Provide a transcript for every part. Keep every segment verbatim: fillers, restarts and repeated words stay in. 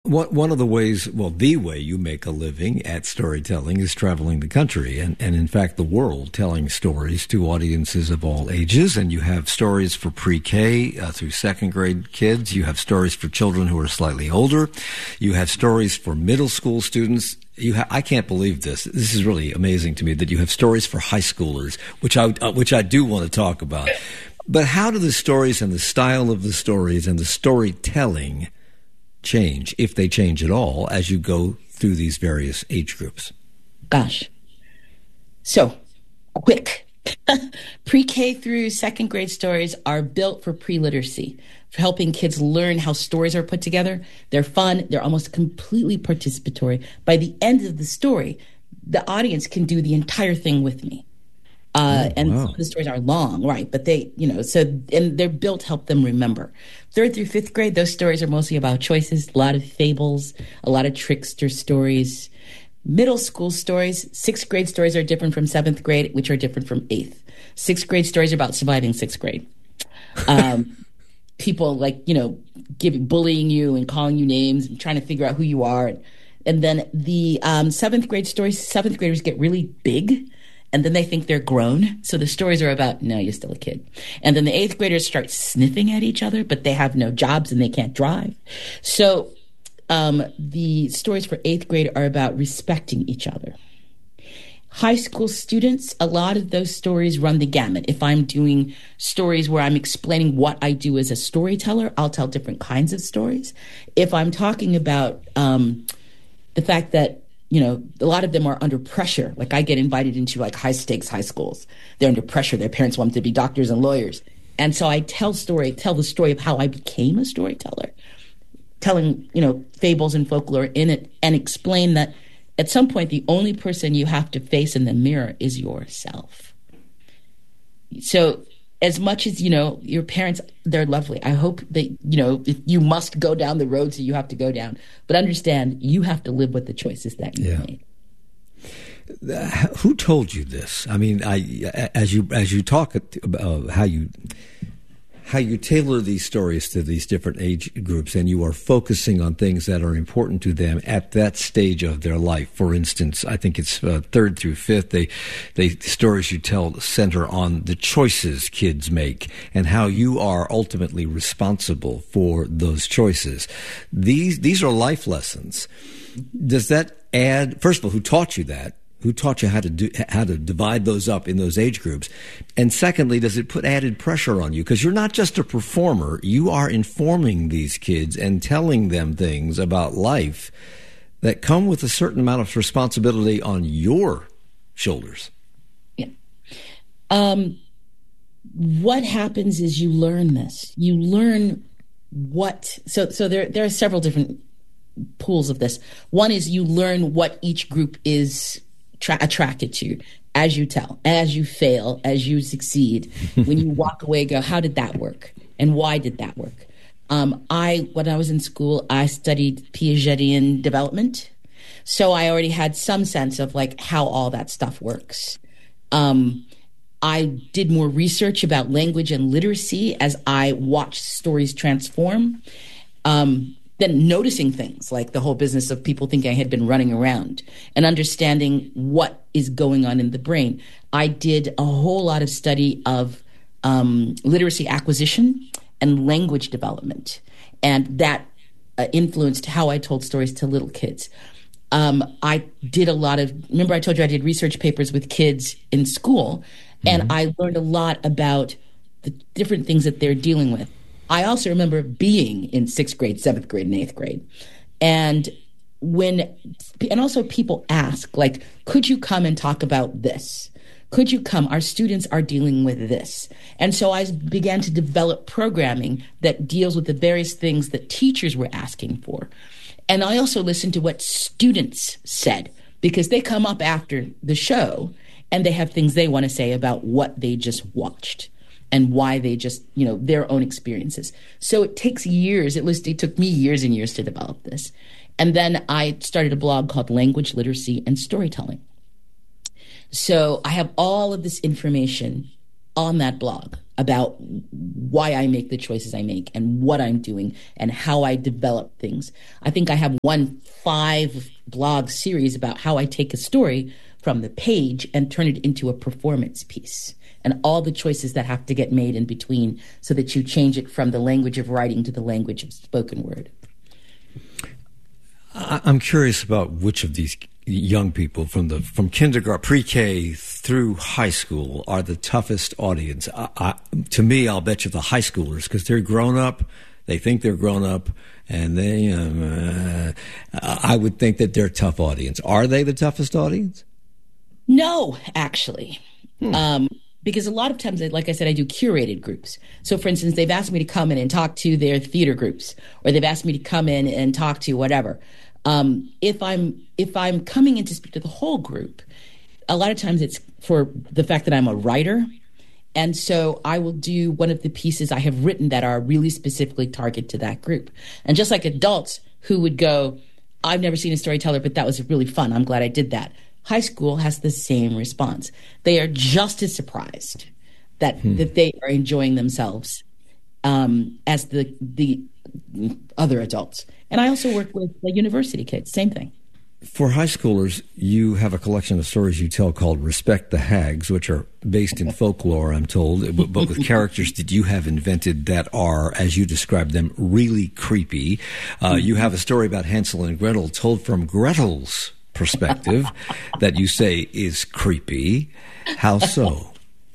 one, one of the ways, well, the way you make a living at storytelling is traveling the country and, and in fact, the world, telling stories to audiences of all ages. And you have stories for pre-K uh, through second grade kids. You have stories for children who are slightly older. You have stories for middle school students. You ha- I can't believe this. This is really amazing to me that you have stories for high schoolers, which I, uh, which I do want to talk about. But how do the stories and the style of the stories and the storytelling change, if they change at all, as you go through these various age groups? Gosh. So, quick. Pre-K through second grade stories are built for pre-literacy, for helping kids learn how stories are put together. They're fun. They're almost completely participatory. By the end of the story, the audience can do the entire thing with me. Uh, oh, and wow. some of the stories are long, right? But they, you know, so, and they're built to help them remember. Third through fifth grade, those stories are mostly about choices, a lot of fables, a lot of trickster stories. Middle school stories, sixth grade stories are different from seventh grade, which are different from eighth. Sixth grade stories are about surviving sixth grade. Um, people like, you know, giving, bullying you and calling you names and trying to figure out who you are. And, and then the um, seventh grade stories, seventh graders get really big. And then they think they're grown. So the stories are about, no, you're still a kid. And then the eighth graders start sniffing at each other, but they have no jobs and they can't drive. So um, the stories for eighth grade are about respecting each other. High school students, a lot of those stories run the gamut. If I'm doing stories where I'm explaining what I do as a storyteller, I'll tell different kinds of stories. If I'm talking about um, the fact that, you know, a lot of them are under pressure. Like I get invited into like high stakes high schools. They're under pressure. Their parents want them to be doctors and lawyers. And so I tell story, tell the story of how I became a storyteller, telling, you know, fables and folklore in it, and explain that at some point, the only person you have to face in the mirror is yourself. So as much as, you know, your parents, they're lovely. I hope that, you know, if you must go down the roads that you have to go down. But understand, you have to live with the choices that you yeah. made. Uh, who told you this? I mean, I as you as you talk about how you how you tailor these stories to these different age groups, and you are focusing on things that are important to them at that stage of their life. For instance, I think it's uh, third through fifth. They, they stories you tell center on the choices kids make and how you are ultimately responsible for those choices. These these are life lessons. Does that add? First of all, who taught you that? Who taught you how to do, how to divide those up in those age groups? And secondly, does it put added pressure on you? Because you're not just a performer. You are informing these kids and telling them things about life that come with a certain amount of responsibility on your shoulders. Yeah. Um, what happens is you learn this. You learn what, so, so there, there are several different pools of this. One is you learn what each group is Tra- attracted to as you tell, as you fail, as you succeed. When you walk away, go, how did that work? And why did that work? Um, I, when I was in school, I studied Piagetian development. So I already had some sense of like how all that stuff works. Um, I did more research about language and literacy as I watched stories transform. Um, Then noticing things like the whole business of people thinking I had been running around and understanding what is going on in the brain. I did a whole lot of study of um, literacy acquisition and language development. And that uh, influenced how I told stories to little kids. Um, I did a lot of, remember I told you I did research papers with kids in school, and mm-hmm. I learned a lot about the different things that they're dealing with. I also remember being in sixth grade, seventh grade, and eighth grade. And when, and also people ask, like, could you come and talk about this? Could you come? Our students are dealing with this. And so I began to develop programming that deals with the various things that teachers were asking for. And I also listened to what students said, because they come up after the show and they have things they want to say about what they just watched and why they just, you know, their own experiences. So it takes years, at least it took me years and years to develop this. And then I started a blog called Language, Literacy, and Storytelling. So I have all of this information on that blog about why I make the choices I make and what I'm doing and how I develop things. I think I have one five blog series about how I take a story from the page and turn it into a performance piece, and all the choices that have to get made in between so that you change it from the language of writing to the language of spoken word. I'm curious about which of these young people from the from kindergarten, pre-K through high school are the toughest audience. I, I, to me, I'll bet you the high schoolers, because they're grown up, they think they're grown up, and they. Um, uh, I would think that they're a tough audience. Are they the toughest audience? No, actually. Hmm. Um, because a lot of times, like I said, I do curated groups. So, for instance, they've asked me to come in and talk to their theater groups, or they've asked me to come in and talk to whatever. Um, if I'm if I'm coming in to speak to the whole group, a lot of times it's for the fact that I'm a writer. And so I will do one of the pieces I have written that are really specifically targeted to that group. And just like adults who would go, I've never seen a storyteller, but that was really fun. I'm glad I did that. High school has the same response. They are just as surprised that, hmm. that they are enjoying themselves um, as the the other adults. And I also work with the university kids, same thing. For high schoolers, you have a collection of stories you tell called Respect the Hags, which are based in folklore, I'm told, but with characters that you have invented that are, as you describe them, really creepy. Uh, you have a story about Hansel and Gretel told from Gretel's perspective that you say is creepy. How so?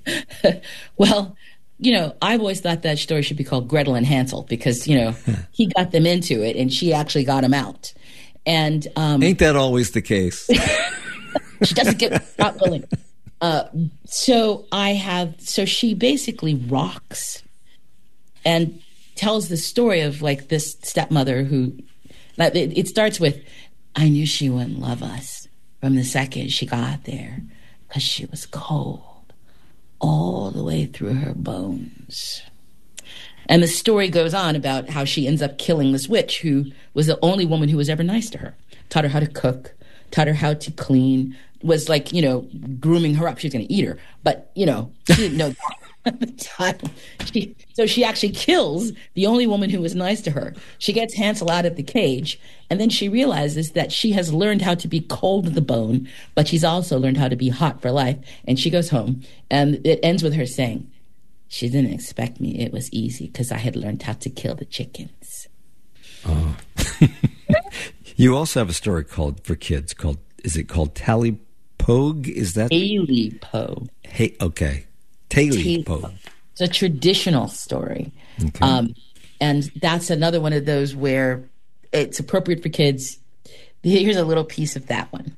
Well, you know, I've always thought that story should be called Gretel and Hansel because, you know, he got them into it and she actually got him out. And um, ain't that always the case? She doesn't get caught willing. Uh, so I have, so she basically rocks and tells the story of like this stepmother who, it, it starts with, I knew she wouldn't love us from the second she got there because she was cold all the way through her bones. And the story goes on about how she ends up killing this witch who was the only woman who was ever nice to her, taught her how to cook, taught her how to clean, was like, you know, grooming her up. She was going to eat her. But, you know, she didn't know that at the time. She, so she actually kills the only woman who was nice to her. She gets Hansel out of the cage, and then she realizes that she has learned how to be cold to the bone, but she's also learned how to be hot for life. And she goes home, and it ends with her saying, she didn't expect me. It was easy because I had learned how to kill the chickens. Oh. You also have a story called for kids called, is it called Tally Pogue? Is that? Taily Pogue. Hey, okay. Taily Pogue. It's a traditional story. Okay. Um, and that's another one of those where it's appropriate for kids. Here's a little piece of that one.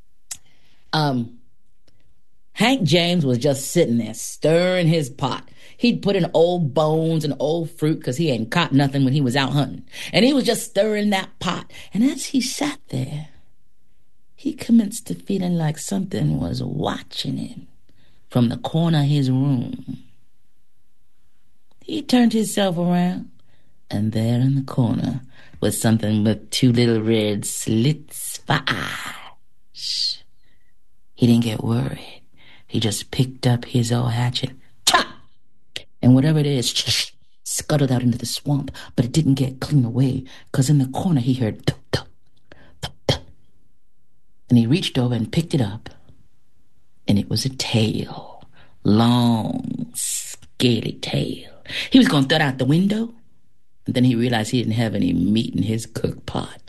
Um, Hank James was just sitting there stirring his pot. He'd put in old bones and old fruit because he ain't caught nothing when he was out hunting. And he was just stirring that pot. And as he sat there, he commenced to feeling like something was watching him from the corner of his room. He turned himself around, and there in the corner was something with two little red slits for eyes. He didn't get worried. He just picked up his old hatchet, chop, and whatever it is, scuttled out into the swamp, but it didn't get clean away, because in the corner he heard tuk, tuk, tuk, tuk. And he reached over and picked it up, and it was a tail, long, scaly tail. He was going to throw it out the window, and then he realized he didn't have any meat in his cook pot.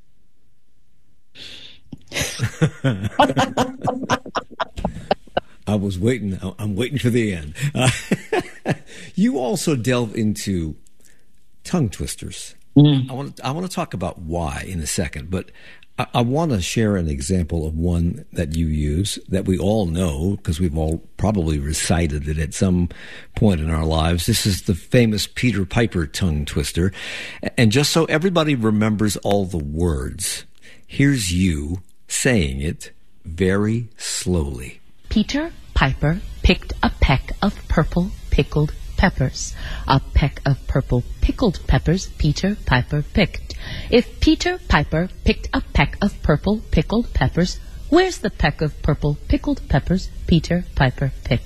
I was waiting. I'm waiting for the end. Uh, you also delve into tongue twisters. Mm. I want. I want to talk about why in a second, but I, I want to share an example of one that you use that we all know because we've all probably recited it at some point in our lives. This is the famous Peter Piper tongue twister, and just so everybody remembers all the words, here's you saying it very slowly. Peter Piper picked a peck of purple pickled peppers. A peck of purple pickled peppers Peter Piper picked. If Peter Piper picked a peck of purple pickled peppers, where's the peck of purple pickled peppers Peter Piper picked?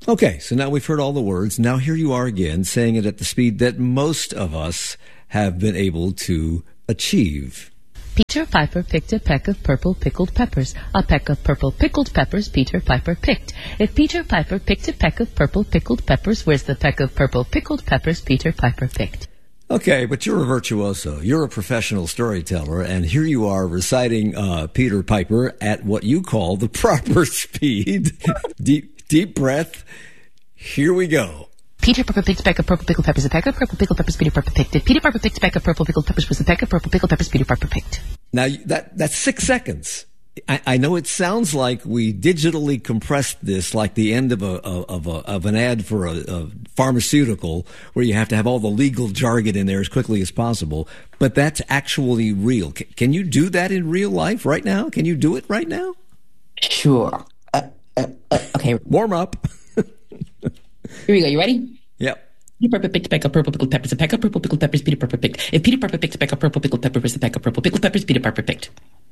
Okay, so now we've heard all the words. Now here you are again, saying it at the speed that most of us have been able to achieve. Peter Piper picked a peck of purple pickled peppers. A peck of purple pickled peppers Peter Piper picked. If Peter Piper picked a peck of purple pickled peppers, where's the peck of purple pickled peppers Peter Piper picked? Okay, but you're a virtuoso. You're a professional storyteller, and here you are reciting uh, Peter Piper at what you call the proper speed. deep, deep breath. Here we go. Peter Piper picked a peck of purple pickled peppers. A peck of purple pickled peppers Peter Piper picked. If Peter Piper picked a peck of purple pickled peppers, was a peck of purple pickled peppers Peter Piper picked. Now, that that's six seconds. I, I know it sounds like we digitally compressed this like the end of a of a of an ad for a, a pharmaceutical where you have to have all the legal jargon in there as quickly as possible, but that's actually real. C- can you do that in real life right now? Can you do it right now? Sure. Uh, uh, uh, okay. Warm up. Here we go. You ready? Yep. Peter Piper picked a peck of purple pickled peppers. A peck of purple pickled peppers Peter Piper picked. If Peter Piper picked a peck of purple pickled peppers, was a peck of purple pickled peppers Peter Piper picked.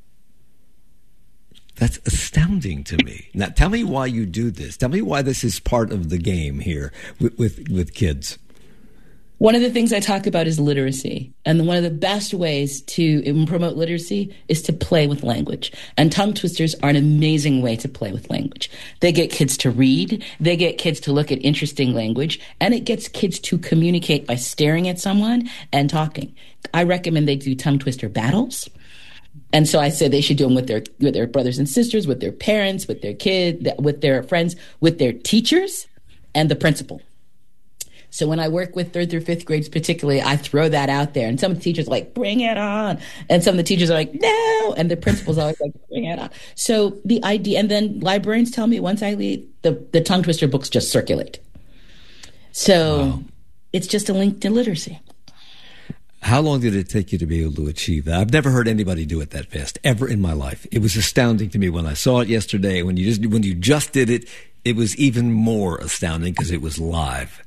That's astounding to me. Now, tell me why you do this. Tell me why this is part of the game here with with, with kids. One of the things I talk about is literacy. And one of the best ways to promote literacy is to play with language. And tongue twisters are an amazing way to play with language. They get kids to read. They get kids to look at interesting language. And it gets kids to communicate by staring at someone and talking. I recommend they do tongue twister battles. And so I said they should do them with their with their brothers and sisters, with their parents, with their kids, with their friends, with their teachers, and the principal. So when I work with third through fifth grades particularly, I throw that out there. And some of the teachers are like, bring it on. And some of the teachers are like, no. And the principal's always like, bring it on. So the idea, and then librarians tell me once I leave, the, the tongue twister books just circulate. So wow. It's just a link to literacy. How long did it take you to be able to achieve that? I've never heard anybody do it that fast, ever in my life. It was astounding to me when I saw it yesterday. When you just, when you just did it, it was even more astounding because it was live.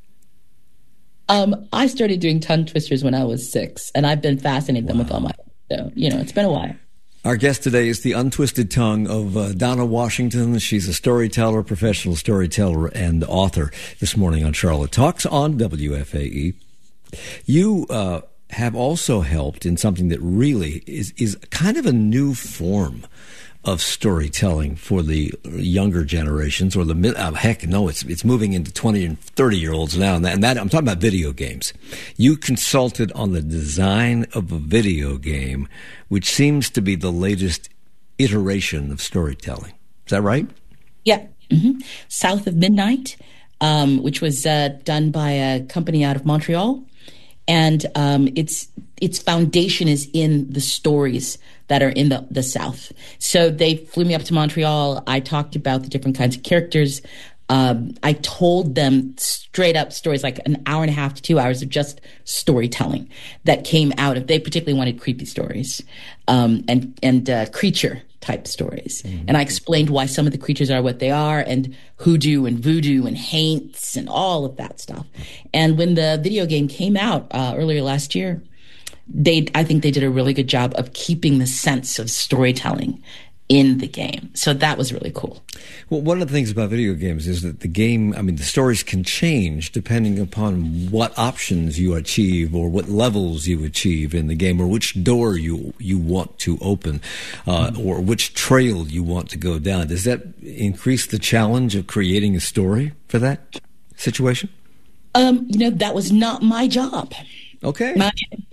Um, I started doing tongue twisters when I was six, and I've been fascinating wow. them with all my life. So, you know, it's been a while. Our guest today is the untwisted tongue of uh, Donna Washington. She's a storyteller, professional storyteller, and author. This morning on Charlotte Talks on W F A E. You uh, have also helped in something that really is, is kind of a new form of storytelling for the younger generations, or the uh, heck, no, it's it's moving into twenty and thirty year olds now, and that, and that I'm talking about video games. You consulted on the design of a video game, which seems to be the latest iteration of storytelling. Is that right? Yeah. Mm-hmm. South of Midnight, um, which was uh, done by a company out of Montreal, and um, its its foundation is in the stories that are in the, the South. So they flew me up to Montreal. I talked about the different kinds of characters. Um, I told them straight up stories, like an hour and a half to two hours of just storytelling that came out of, they particularly wanted creepy stories, um, and, and, uh, creature type stories. Mm-hmm. And I explained why some of the creatures are what they are, and hoodoo and voodoo and haints and all of that stuff. And when the video game came out, uh, earlier last year, They, I think they did a really good job of keeping the sense of storytelling in the game. So that was really cool. Well, one of the things about video games is that the game, I mean, the stories can change depending upon what options you achieve or what levels you achieve in the game, or which door you you want to open, uh, mm-hmm. or which trail you want to go down. Does that increase the challenge of creating a story for that situation? Um, you know, that was not my job. Okay. My,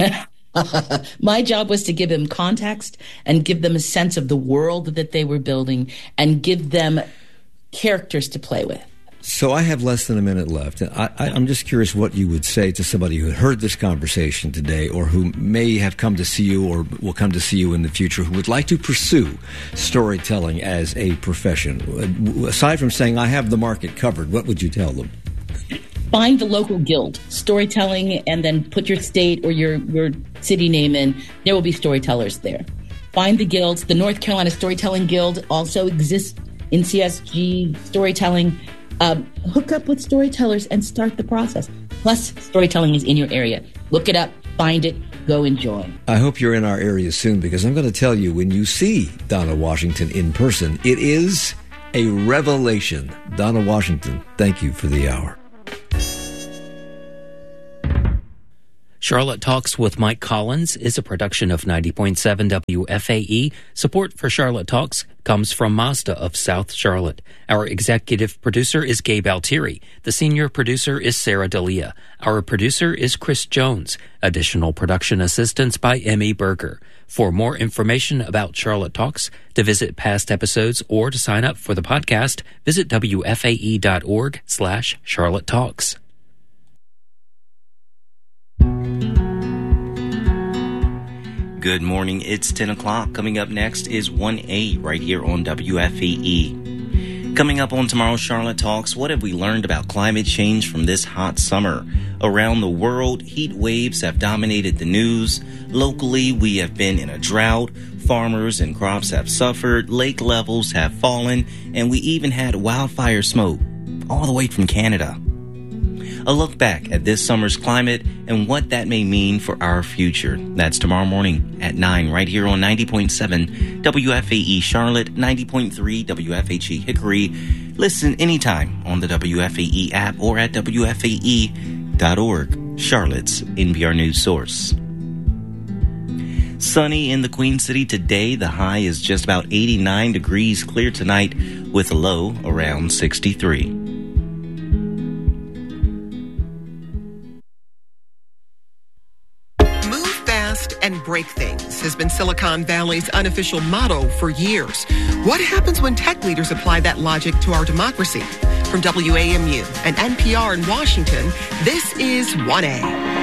My job was to give them context and give them a sense of the world that they were building and give them characters to play with. So I have less than a minute left. I, I, I'm just curious what you would say to somebody who had heard this conversation today, or who may have come to see you or will come to see you in the future, who would like to pursue storytelling as a profession. Aside from saying, I have the market covered, what would you tell them? Find the local guild, storytelling, and then put your state or your, your city name in. There will be storytellers there. Find the guilds. The North Carolina Storytelling Guild also exists in C S G storytelling. Um, hook up with storytellers and start the process. Plus, storytelling is in your area. Look it up, find it, go enjoy. I hope you're in our area soon, because I'm going to tell you, when you see Donna Washington in person, it is a revelation. Donna Washington, thank you for the hour. Charlotte Talks with Mike Collins is a production of ninety point seven W F A E. Support for Charlotte Talks comes from Mazda of South Charlotte. Our executive producer is Gabe Altieri. The senior producer is Sarah D'Elia. Our producer is Chris Jones. Additional production assistance by Emmy Berger. For more information about Charlotte Talks, to visit past episodes, or to sign up for the podcast, visit W F A E dot org slash Charlotte Talks. Good morning, it's ten o'clock. Coming up next is one A right here on W F A E. Coming up on tomorrow's Charlotte Talks, what have we learned about climate change from this hot summer? Around the world, heat waves have dominated the news. Locally, we have been in a drought. Farmers and crops have suffered. Lake levels have fallen. And we even had wildfire smoke all the way from Canada. A look back at this summer's climate and what that may mean for our future. That's tomorrow morning at nine right here on ninety point seven W F A E Charlotte, ninety point three W F H E Hickory. Listen anytime on the W F A E app or at W F A E dot org, Charlotte's N P R News source. Sunny in the Queen City today. The high is just about eighty-nine degrees, clear tonight with a low around sixty-three. And break things has been Silicon Valley's unofficial motto for years. What happens when tech leaders apply that logic to our democracy? From W A M U and N P R in Washington, this is one A.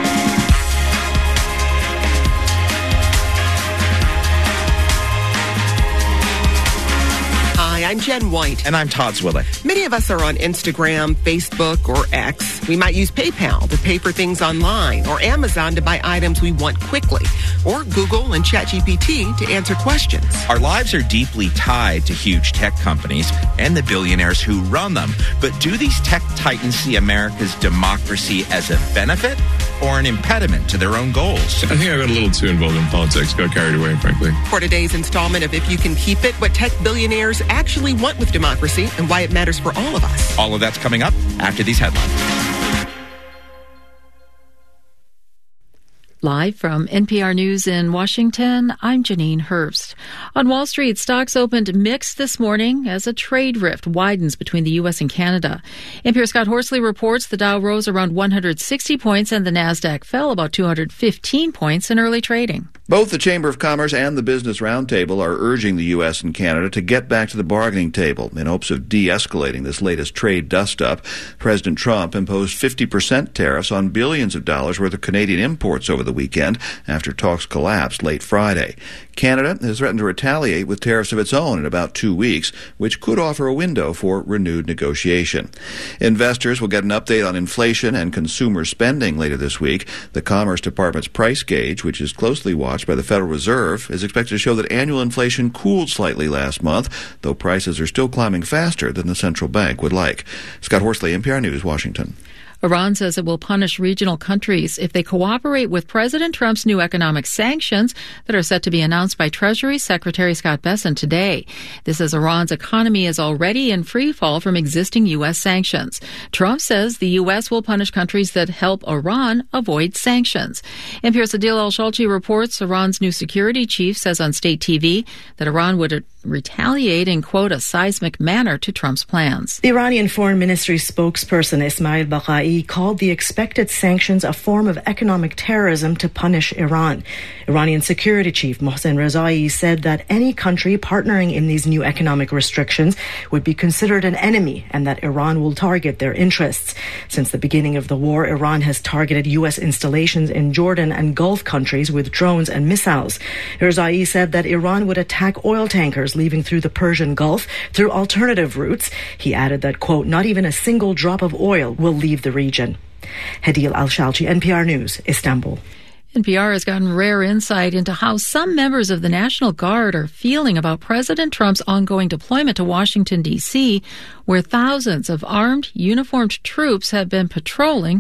Hi, I'm Jen White. And I'm Todd Zwillich. Many of us are on Instagram, Facebook, or X. We might use PayPal to pay for things online, or Amazon to buy items we want quickly, or Google and ChatGPT to answer questions. Our lives are deeply tied to huge tech companies and the billionaires who run them. But do these tech titans see America's democracy as a benefit or an impediment to their own goals? I think I got a little too involved in politics, got carried away, frankly. For today's installment of If You Can Keep It, what tech billionaires actually want with democracy and why it matters for all of us. All of that's coming up after these headlines. Live from N P R News in Washington, I'm Janine Hurst. On Wall Street, stocks opened mixed this morning as a trade rift widens between the U S and Canada. N P R's Scott Horsley reports the Dow rose around one hundred sixty points and the Nasdaq fell about two hundred fifteen points in early trading. Both the Chamber of Commerce and the Business Roundtable are urging the U S and Canada to get back to the bargaining table in hopes of de-escalating this latest trade dust-up. President Trump imposed fifty percent tariffs on billions of dollars worth of Canadian imports over the weekend after talks collapsed late Friday. Canada has threatened to retaliate with tariffs of its own in about two weeks, which could offer a window for renewed negotiation. Investors will get an update on inflation and consumer spending later this week. The Commerce Department's price gauge, which is closely watched by the Federal Reserve, is expected to show that annual inflation cooled slightly last month, though prices are still climbing faster than the central bank would like. Scott Horsley, N P R News, Washington. Iran says it will punish regional countries if they cooperate with President Trump's new economic sanctions that are set to be announced by Treasury Secretary Scott Bessent today. This as Iran's economy is already in free fall from existing U S sanctions. Trump says the U S will punish countries that help Iran avoid sanctions. N P R's Adil Al-Shalchi reports Iran's new security chief says on state T V that Iran would retaliate in, quote, a seismic manner to Trump's plans. The Iranian Foreign Ministry spokesperson Ismail Baghai called the expected sanctions a form of economic terrorism to punish Iran. Iranian security chief Mohsen Rezai said that any country partnering in these new economic restrictions would be considered an enemy and that Iran will target their interests. Since the beginning of the war, Iran has targeted U S installations in Jordan and Gulf countries with drones and missiles. Rezai said that Iran would attack oil tankers leaving through the Persian Gulf through alternative routes. He added that, quote, not even a single drop of oil will leave the region. Hadil Al-Shalchi, N P R News, Istanbul. N P R has gotten rare insight into how some members of the National Guard are feeling about President Trump's ongoing deployment to Washington, D C, where thousands of armed, uniformed troops have been patrolling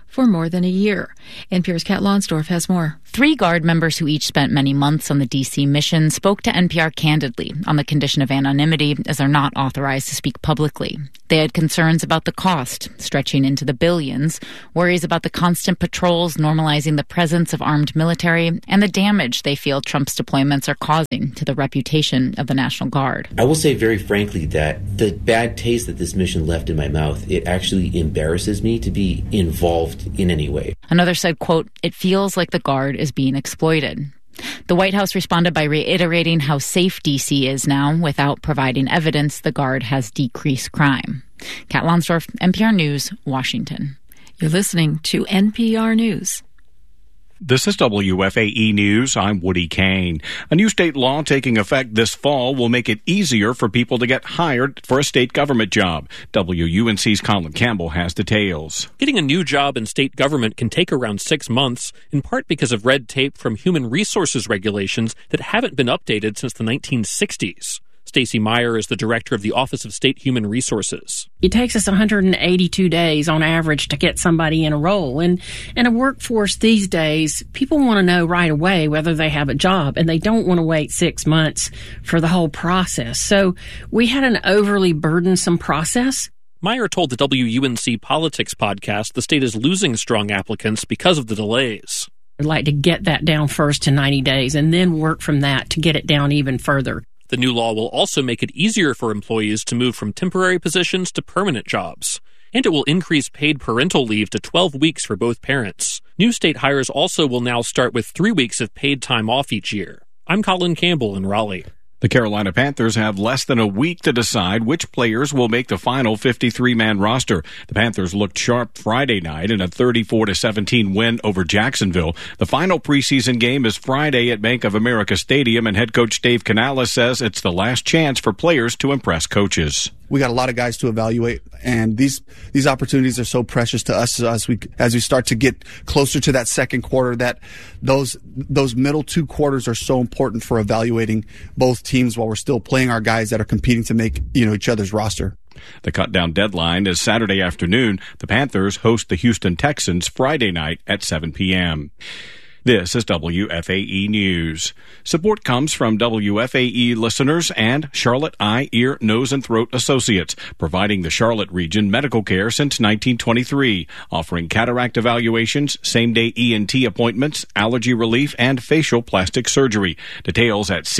for more than a year. N P R's Kat Lonsdorf has more. Three Guard members who each spent many months on the D C mission spoke to N P R candidly on the condition of anonymity, as they're not authorized to speak publicly. They had concerns about the cost, stretching into the billions, worries about the constant patrols normalizing the presence of armed military, and the damage they feel Trump's deployments are causing to the reputation of the National Guard. I will say very frankly that the bad taste that this mission left in my mouth, it actually embarrasses me to be involved in any way. Another said, quote, "It feels like the Guard is being exploited." The White House responded by reiterating how safe D C is now without providing evidence the Guard has decreased crime. Kat Lonsdorf, N P R News, Washington. You're listening to N P R News. This is W F A E News. I'm Woody Kane. A new state law taking effect this fall will make it easier for people to get hired for a state government job. W U N C's Colin Campbell has details. Getting a new job in state government can take around six months, in part because of red tape from human resources regulations that haven't been updated since the nineteen sixties. Stacey Meyer is the director of the Office of State Human Resources. It takes us one hundred eighty-two days on average to get somebody in a role. And in a workforce these days, people want to know right away whether they have a job, and they don't want to wait six months for the whole process. So we had an overly burdensome process. Meyer told the W U N C Politics podcast the state is losing strong applicants because of the delays. I'd like to get that down first to ninety days and then work from that to get it down even further. The new law will also make it easier for employees to move from temporary positions to permanent jobs. And it will increase paid parental leave to twelve weeks for both parents. New state hires also will now start with three weeks of paid time off each year. I'm Colin Campbell in Raleigh. The Carolina Panthers have less than a week to decide which players will make the final fifty-three man roster. The Panthers looked sharp Friday night in a thirty-four to seventeen win over Jacksonville. The final preseason game is Friday at Bank of America Stadium, and head coach Dave Canales says it's the last chance for players to impress coaches. We got a lot of guys to evaluate, and these these opportunities are so precious to us as we as we start to get closer to that second quarter. That those those middle two quarters are so important for evaluating both teams while we're still playing our guys that are competing to make, you know, each other's roster. The cut-down deadline is Saturday afternoon. The Panthers host the Houston Texans Friday night at seven p.m. This is W F A E News. Support comes from W F A E listeners and Charlotte Eye, Ear, Nose, and Throat Associates, providing the Charlotte region medical care since nineteen twenty-three, offering cataract evaluations, same-day E N T appointments, allergy relief, and facial plastic surgery. Details at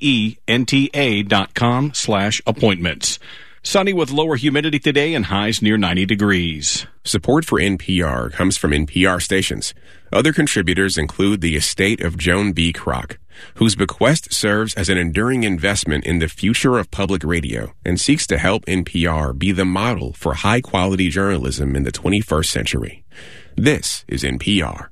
ceenta.com slash appointments. Sunny with lower humidity today and highs near ninety degrees. Support for N P R comes from N P R stations. Other contributors include the estate of Joan B. Kroc, whose bequest serves as an enduring investment in the future of public radio and seeks to help N P R be the model for high-quality journalism in the twenty-first century. This is N P R.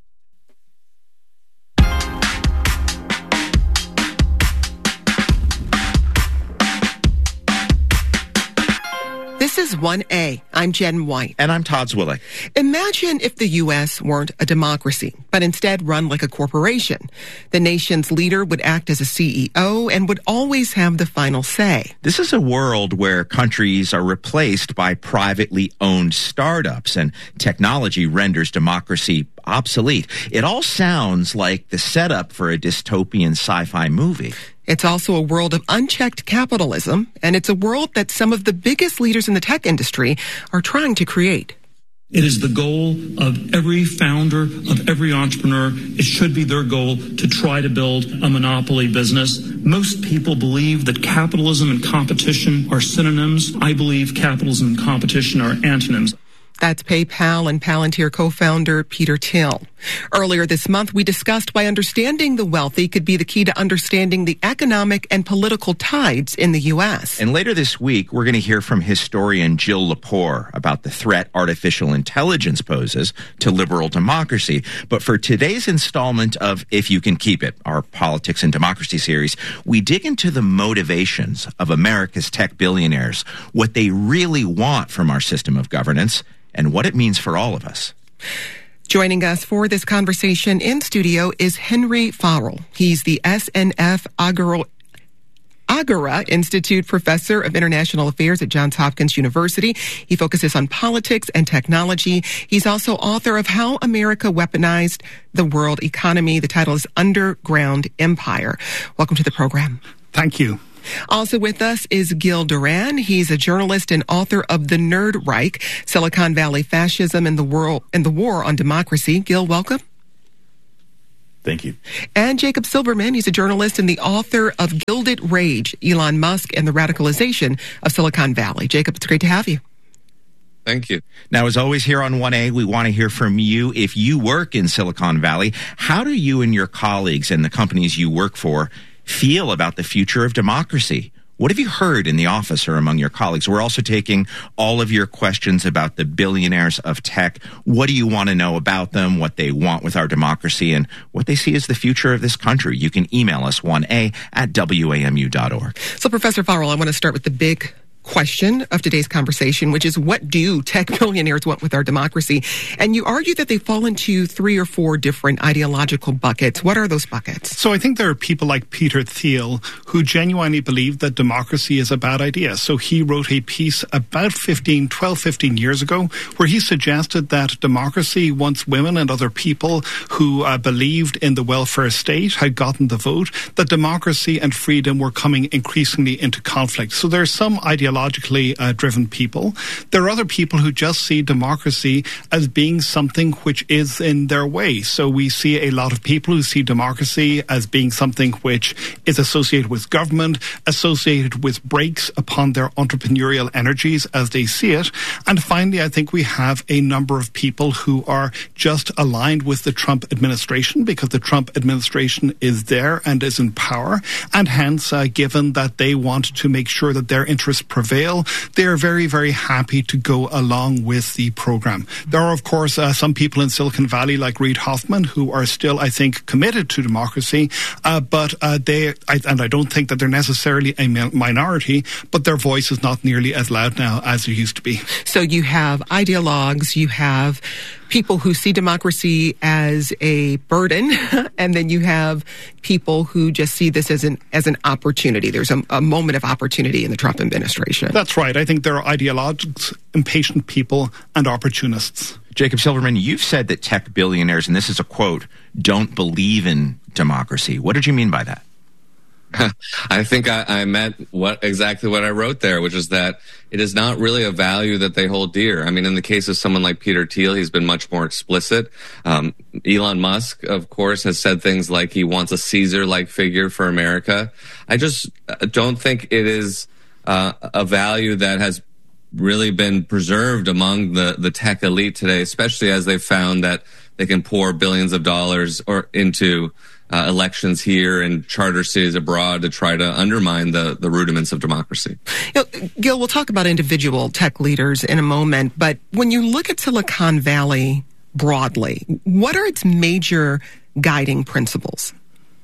This is one A. I'm Jen White. And I'm Todd Zwillick. Imagine if the U S weren't a democracy, but instead run like a corporation. The nation's leader would act as a C E O and would always have the final say. This is a world where countries are replaced by privately owned startups, and technology renders democracy obsolete. It all sounds like the setup for a dystopian sci-fi movie. It's also a world of unchecked capitalism, and it's a world that some of the biggest leaders in the tech industry are trying to create. It is the goal of every founder, of every entrepreneur. It should be their goal to try to build a monopoly business. Most people believe that capitalism and competition are synonyms. I believe capitalism and competition are antonyms. That's PayPal and Palantir co-founder Peter Thiel. Earlier this month, we discussed why understanding the wealthy could be the key to understanding the economic and political tides in the U S. And later this week, we're going to hear from historian Jill Lepore about the threat artificial intelligence poses to liberal democracy. But for today's installment of If You Can Keep It, our Politics and Democracy series, we dig into the motivations of America's tech billionaires, what they really want from our system of governance, and what it means for all of us. Joining us for this conversation in studio is Henry Farrell. He's the S N F inaugural, Agara Institute professor of international affairs at Johns Hopkins University. He focuses on politics and technology. He's also author of How America Weaponized the World Economy. The title is Underground Empire. Welcome to the program. Thank you. Also with us is Gil Duran. He's a journalist and author of The Nerd Reich, Silicon Valley Fascism and the World and the War on Democracy. Gil, welcome. Thank you. And Jacob Silverman. He's a journalist and the author of Gilded Rage, Elon Musk and the Radicalization of Silicon Valley. Jacob, it's great to have you. Thank you. Now, as always here on one A, we want to hear from you. If you work in Silicon Valley, how do you and your colleagues and the companies you work for feel about the future of democracy? What have you heard in the office or among your colleagues? We're also taking all of your questions about the billionaires of tech. What do you want to know about them, what they want with our democracy, and what they see as the future of this country? You can email us one A at W A M U dot org. So, Professor Farrell, I want to start with the big question of today's conversation, which is, what do tech billionaires want with our democracy? And you argue that they fall into three or four different ideological buckets. What are those buckets? So I think there are people like Peter Thiel who genuinely believe that democracy is a bad idea. So he wrote a piece about fifteen, twelve, fifteen years ago where he suggested that democracy, once women and other people who uh, believed in the welfare state had gotten the vote, that democracy and freedom were coming increasingly into conflict. So there's some ideology ideologically uh, driven people. There are other people who just see democracy as being something which is in their way. So we see a lot of people who see democracy as being something which is associated with government, associated with brakes upon their entrepreneurial energies as they see it. And finally, I think we have a number of people who are just aligned with the Trump administration because the Trump administration is there and is in power. And hence, uh, given that they want to make sure that their interests prevail, they are very, very happy to go along with the program. There are, of course, uh, some people in Silicon Valley like Reid Hoffman who are still, I think, committed to democracy, uh, but uh, they, I, and I don't think that they're necessarily a minority, but their voice is not nearly as loud now as it used to be. So you have ideologues, you have people who see democracy as a burden, and then you have people who just see this as an as an opportunity. There's a, a moment of opportunity in the Trump administration. That's right. I think there are ideologues, impatient people, and opportunists. Jacob Silverman, you've said that tech billionaires, and this is a quote, don't believe in democracy. What did you mean by that? I think I, I meant what exactly what I wrote there, which is that it is not really a value that they hold dear. I mean, in the case of someone like Peter Thiel, he's been much more explicit. Um, Elon Musk, of course, has said things like he wants a Caesar-like figure for America. I just don't think it is uh, a value that has really been preserved among the, the tech elite today, especially as they've found that they can pour billions of dollars or into Uh, elections here and charter cities abroad to try to undermine the, the rudiments of democracy. You know, Gil, we'll talk about individual tech leaders in a moment, but when you look at Silicon Valley broadly, what are its major guiding principles?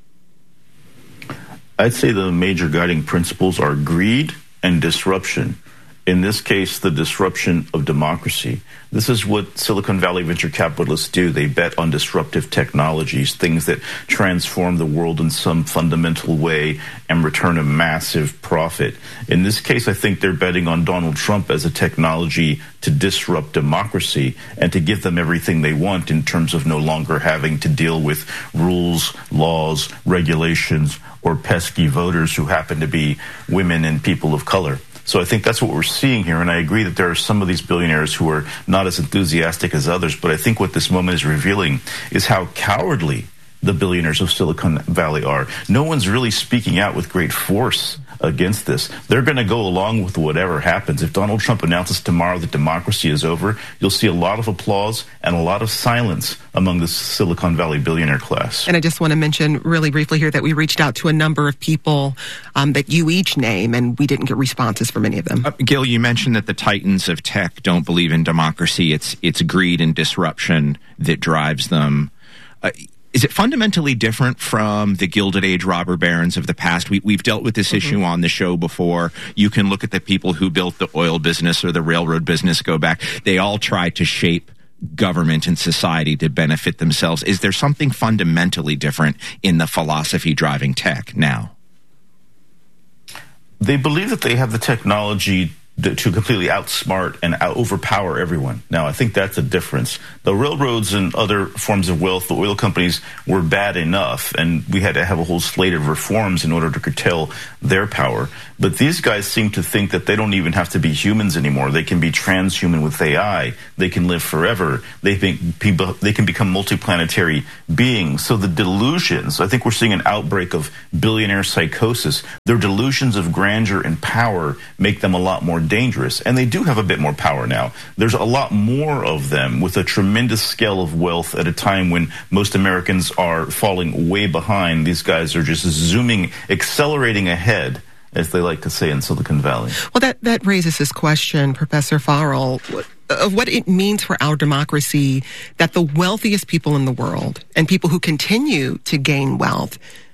I'd say the major guiding principles are greed and disruption. In this case, the disruption of democracy. This is what Silicon Valley venture capitalists do. They bet on disruptive technologies, things that transform the world in some fundamental way and return a massive profit. In this case, I think they're betting on Donald Trump as a technology to disrupt democracy and to give them everything they want in terms of no longer having to deal with rules, laws, regulations, or pesky voters who happen to be women and people of color. So I think that's what we're seeing here, and I agree that there are some of these billionaires who are not as enthusiastic as others, but I think what this moment is revealing is how cowardly the billionaires of Silicon Valley are. No one's really speaking out with great force against this. They're going to go along with whatever happens. If Donald Trump announces tomorrow that democracy is over, you'll see a lot of applause and a lot of silence among the Silicon Valley billionaire class. And I just want to mention really briefly here that we reached out to a number of people um, that you each name, and we didn't get responses from any of them. Uh, Gil, you mentioned that the titans of tech don't believe in democracy. It's, it's greed and disruption that drives them. Uh, Is it fundamentally different from the Gilded Age robber barons of the past? We, we've dealt with this mm-hmm. issue on the show before. You can look at the people who built the oil business or the railroad business, go back. They all tried to shape government and society to benefit themselves. Is there something fundamentally different in the philosophy driving tech now? they believe that they have the technology to completely outsmart and out overpower everyone. Now, I think that's a difference. The railroads and other forms of wealth, the oil companies, were bad enough, and we had to have a whole slate of reforms in order to curtail their power. But these guys seem to think that they don't even have to be humans anymore. They can be transhuman with A I. They can live forever. They think people, they can become multiplanetary beings. So the delusions, I think we're seeing an outbreak of billionaire psychosis. Their delusions of grandeur and power make them a lot more dangerous. And they do have a bit more power now. There's a lot more of them with a tremendous scale of wealth at a time when most Americans are falling way behind. These guys are just zooming, accelerating ahead, as they like to say in Silicon Valley. Well, that, that raises this question, Professor Farrell, of what it means for our democracy that the wealthiest people in the world and people who continue to gain wealth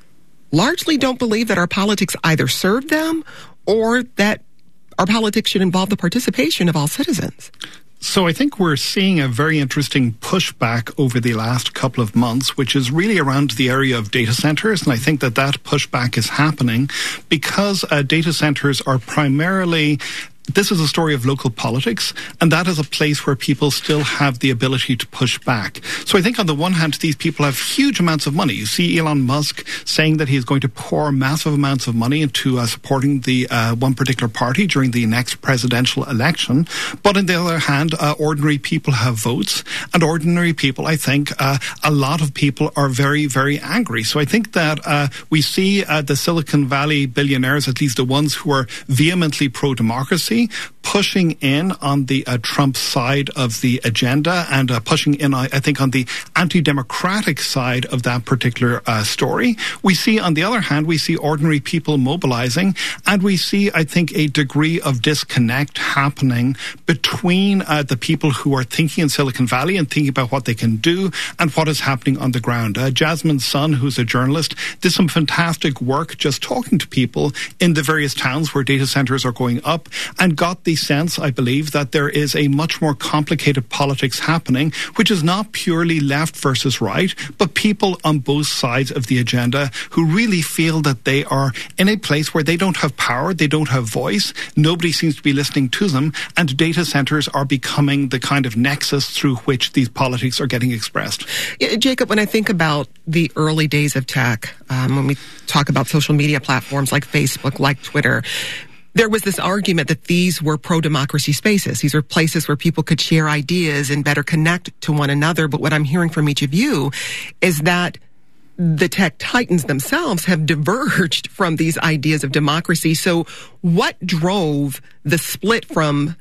largely don't believe that our politics either serve them or that our politics should involve the participation of all citizens. So I think we're seeing a very interesting pushback over the last couple of months, which is really around the area of data centers. And I think that that pushback is happening because uh, data centers are primarily... This is a story of local politics, and that is a place where people still have the ability to push back. So I think on the one hand, these people have huge amounts of money. You see Elon Musk saying that he is going to pour massive amounts of money into uh, supporting the uh, one particular party during the next presidential election. But on the other hand, uh, ordinary people have votes, and ordinary people, I think, uh, a lot of people are very, very angry. So I think that uh, we see uh, the Silicon Valley billionaires, at least the ones who are vehemently pro-democracy, pushing in on the uh, Trump side of the agenda and uh, pushing in, I, I think, on the anti-democratic side of that particular uh, story. We see, on the other hand, we see ordinary people mobilizing, and we see, I think, a degree of disconnect happening between uh, the people who are thinking in Silicon Valley and thinking about what they can do and what is happening on the ground. Uh, Jasmine Sun, who's a journalist, did some fantastic work just talking to people in the various towns where data centers are going up, and got the sense, I believe, that there is a much more complicated politics happening, which is not purely left versus right, but people on both sides of the agenda who really feel that they are in a place where they don't have power, they don't have voice, nobody seems to be listening to them, and data centers are becoming the kind of nexus through which these politics are getting expressed. Yeah, Jacob, when I think about the early days of tech, um, when we talk about social media platforms like Facebook, like Twitter, there was this argument that these were pro-democracy spaces. These were places where people could share ideas and better connect to one another. But what I'm hearing from each of you is that the tech titans themselves have diverged from these ideas of democracy. So what drove the split from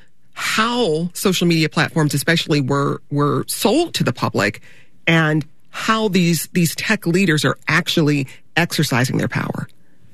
how social media platforms especially were were sold to the public and how these these tech leaders are actually exercising their power?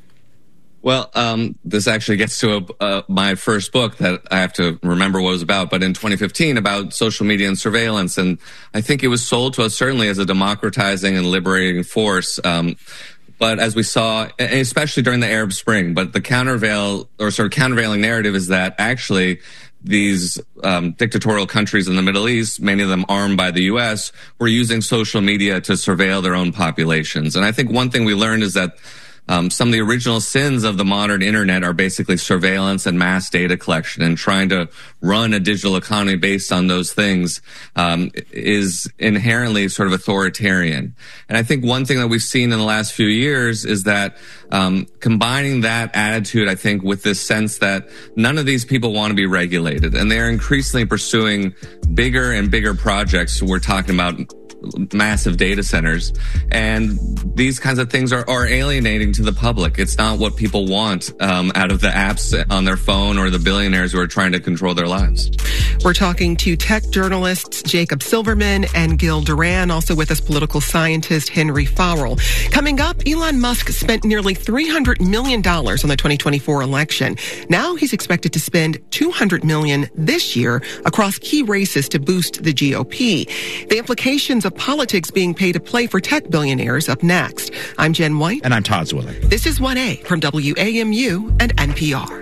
Well, um, this actually gets to a, uh, my first book that I have to remember what it was about, but in twenty fifteen about social media and surveillance. And I think it was sold to us certainly as a democratizing and liberating force. Um, but as we saw, especially during the Arab Spring, but the countervail or sort of countervailing narrative is that actually these um, dictatorial countries in the Middle East, many of them armed by the U S, were using social media to surveil their own populations. And I think one thing we learned is that Um, some of the original sins of the modern internet are basically surveillance and mass data collection, and trying to run a digital economy based on those things um, is inherently sort of authoritarian. And I think one thing that we've seen in the last few years is that um, combining that attitude, I think, with this sense that none of these people want to be regulated, and they're increasingly pursuing bigger and bigger projects. We're talking about massive data centers, and these kinds of things are, are alienating to the public. It's not what people want um, out of the apps on their phone or the billionaires who are trying to control their lives. We're talking to tech journalists Jacob Silverman and Gil Duran, also with us political scientist Henry Farrell. Coming up, Elon Musk spent nearly three hundred million dollars on the twenty twenty-four election. Now he's expected to spend two hundred million dollars this year across key races to boost the G O P. The implications of politics being pay to play for tech billionaires up next. I'm Jen White. And I'm Todd Zwilling. This is one A from W A M U and N P R.